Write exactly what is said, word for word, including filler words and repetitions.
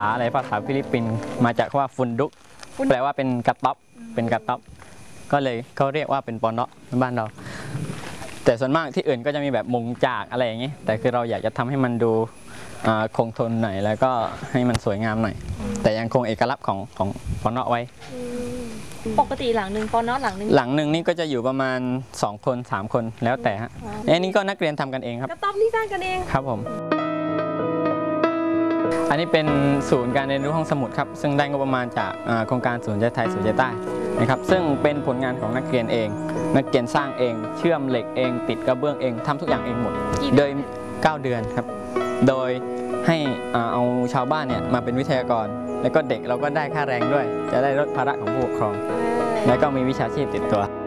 อะไรภาษาฟิลิปปินส์มาจากคำว่าฟุนดุกแปลว่าเป็นกระต๊อบเป็นกระต๊อบก็เลยเขาเรียกว่าเป็นปอนเนาะในบ้านเราแต่ส่วนมากที่อื่นก็จะมีแบบมุงจากอะไรอย่างนี้แต่คือเราอยากจะทำให้มันดูคงทนหน่อยแล้วก็ให้มันสวยงามหน่อยแต่ยังคงเอกลักษณ์ของของปอนเนาะไว้ปกติหลังหนึ่งปอนเนาะหลังหนึ่งหลังหนึ่งนี่ก็จะอยู่ประมาณสองคนสามคนแล้วแต่ฮะเอ้นี่ก็นักเรียนทำกันเองครับกระต๊อบนี่สร้างกันเองครับผมอันนี้เป็นศูนย์การเรียนรู้ห้องสมุดครับซึ่งได้งบประมาณจากโครงการศูนย์ใจไทยศูนย์ใจใต้นะครับซึ่งเป็นผลงานของนักเรียนเองนักเรียนสร้างเองเชื่อมเหล็กเองติดกระเบื้องเองทำทุกอย่างเองหมดโดยเก้าเดือนครับโดยให้เอาชาวบ้านเนี่ยมาเป็นวิทยากรแล้วก็เด็กเราก็ได้ค่าแรงด้วยจะได้ลดภาระของผู้ปกครองแล้วก็มีวิชาชีพติดตัว